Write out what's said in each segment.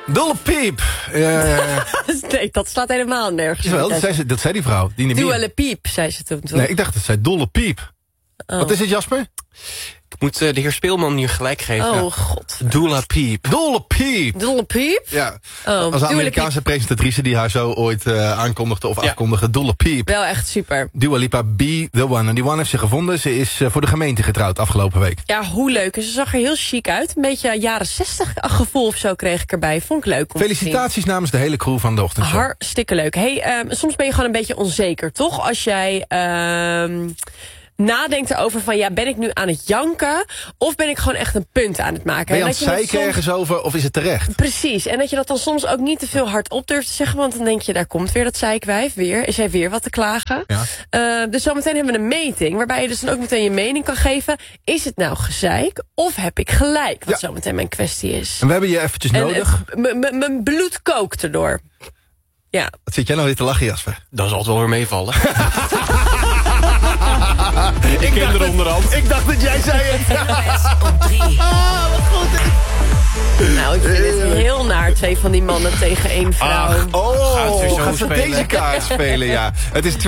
Dolle piep. Nee, dat slaat helemaal nergens. Jawel, dat zei die vrouw. Dolle piep, zei ze toen. Nee, ik dacht dat zei dolle piep. Oh. Wat is het, Jasper? Ik moet de heer Speelman hier gelijk geven. Oh, god. Dolle piep. Dolle piep. Dolle piep? Ja. Als Amerikaanse presentatrice die haar zo ooit aankondigde of afkondigde. Dolle piep. Wel echt super. Dua Lipa, Be The One. En die one heeft ze gevonden. Ze is voor de gemeente getrouwd afgelopen week. Ja, hoe leuk. En ze zag er heel chic uit. Een beetje jaren 60 gevoel of zo kreeg ik erbij. Vond ik leuk om Felicitaties namens de hele crew van de ochtendshow. Hartstikke leuk. Hey, soms ben je gewoon een beetje onzeker, toch? Als jij nadenkt erover van, ja, ben ik nu aan het janken of ben ik gewoon echt een punt aan het maken? Ben je aan het zeiken ergens over of is het terecht? Precies, en dat je dat dan soms ook niet te veel hardop durft te zeggen, want dan denk je, daar komt weer dat zeikwijf, is hij weer wat te klagen. Ja. Dus zometeen hebben we een meting, waarbij je dus dan ook meteen je mening kan geven. Is het nou gezeik of heb ik gelijk, wat zometeen mijn kwestie is? En we hebben je eventjes nodig. Mijn bloed kookt erdoor. Ja. Wat zit jij nou weer te lachen, Jasper? Dat zal het wel weer meevallen. Ik dacht dat jij zei het. Op 3. Wat goed. Nou, ik vind het heel naar, 2 van die mannen tegen 1 vrouw. Gaat ze deze kaart spelen, ja. Het is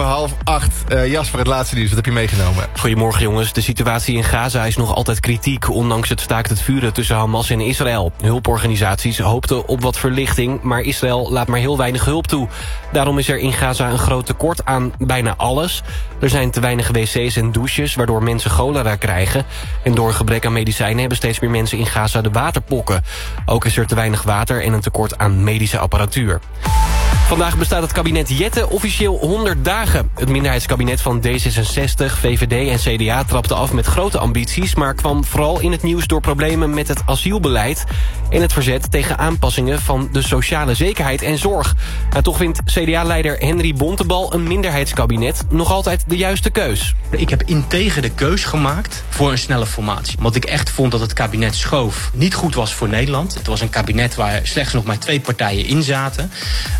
7:45. Jasper, het laatste nieuws, wat heb je meegenomen? Goedemorgen, jongens. De situatie in Gaza is nog altijd kritiek, ondanks het staakt het vuren tussen Hamas en Israël. Hulporganisaties hoopten op wat verlichting, maar Israël laat maar heel weinig hulp toe. Daarom is er in Gaza een groot tekort aan bijna alles. Er zijn te weinig wc's en douches, waardoor mensen cholera krijgen. En door een gebrek aan medicijnen hebben steeds meer mensen in Gaza de waterpokken. Ook is er te weinig water en een tekort aan medische apparatuur. Vandaag bestaat het kabinet Jette officieel 100 dagen. Het minderheidskabinet van D66, VVD en CDA trapte af met grote ambities, maar kwam vooral in het nieuws door problemen met het asielbeleid en het verzet tegen aanpassingen van de sociale zekerheid en zorg. En toch vindt CDA-leider Henry Bontebal een minderheidskabinet nog altijd de juiste keus. Ik heb integer de keus gemaakt voor een snelle formatie. Want ik echt vond dat het kabinet schoof niet goed was voor Nederland. Het was een kabinet waar slechts nog maar 2 partijen in zaten.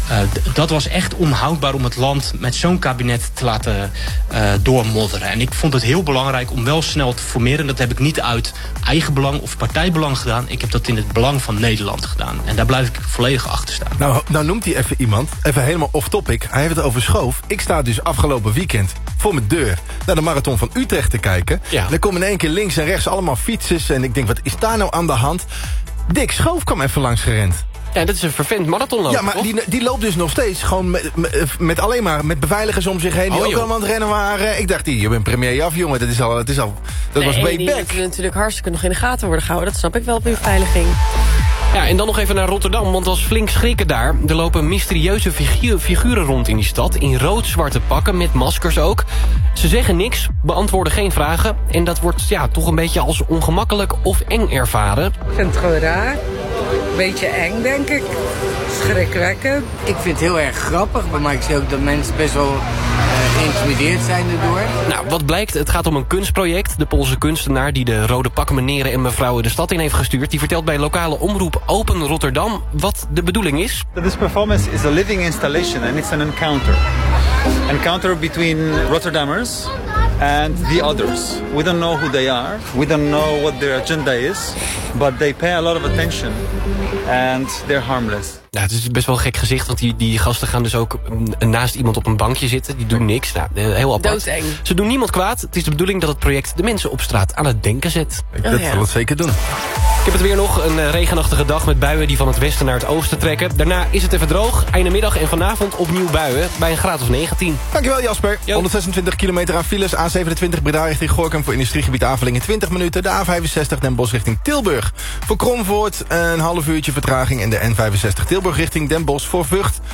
Dat was echt onhoudbaar om het land met zo'n kabinet te laten doormodderen. En ik vond het heel belangrijk om wel snel te formeren. Dat heb ik niet uit eigen belang of partijbelang gedaan. Ik heb dat in het belang van Nederland gedaan. En daar blijf ik volledig achter staan. Nou noemt hij even iemand, even helemaal off-topic. Hij heeft het over schoof. Ik sta dus afgelopen weekend voor mijn deur naar de marathon van Utrecht te kijken. Ja. En er komen in één keer links en rechts allemaal fietsers. En ik denk, wat is daar nou aan de hand? Dick Schoof kwam even langs gerend. Ja, dat is een vervent marathonloper. Ja, maar die loopt dus nog steeds gewoon met alleen maar met beveiligers om zich heen. Die ook allemaal aan het rennen waren. Ik dacht, je bent premier af, jongen. Dat was way back. Die natuurlijk hartstikke nog in de gaten worden gehouden. Dat snap ik wel op beveiliging. Ja, en dan nog even naar Rotterdam, want was flink schrikken daar. Er lopen mysterieuze figuren rond in die stad, in rood-zwarte pakken, met maskers ook. Ze zeggen niks, beantwoorden geen vragen. En dat wordt toch een beetje als ongemakkelijk of eng ervaren. Ik vind het gewoon raar. Beetje eng, denk ik. Schrikwekkend. Ik vind het heel erg grappig, maar ik zie ook dat mensen best wel geïntimideerd zijn erdoor. Nou, wat blijkt, het gaat om een kunstproject. De Poolse kunstenaar die de rode pakken meneren en mevrouwen de stad in heeft gestuurd, die vertelt bij lokale omroep Open Rotterdam wat de bedoeling is. This performance is a living installation and it's an encounter. Encounter between Rotterdammers and the others. We don't know who they are. We don't know what their agenda is. But they pay a lot of attention. And they're harmless. Ja, het is best wel een gek gezicht, want die gasten gaan dus ook naast iemand op een bankje zitten. Die doen niks. Nou, heel apart. Doodeng. Ze doen niemand kwaad. Het is de bedoeling dat het project de mensen op straat aan het denken zet. Dat zal het zeker doen. Ik heb het weer nog. Een regenachtige dag met buien die van het westen naar het oosten trekken. Daarna is het even droog. Einde middag en vanavond opnieuw buien bij een graad of 19. Dankjewel, Jasper. 126 kilometer aan files. A27 Breda richting Gorinchem voor industriegebied Avelingen 20 minuten. De A65 Den Bosch richting Tilburg. Voor Kromvoort een half uurtje vertraging. En de N65 Tilburg richting Den Bosch voor Vught.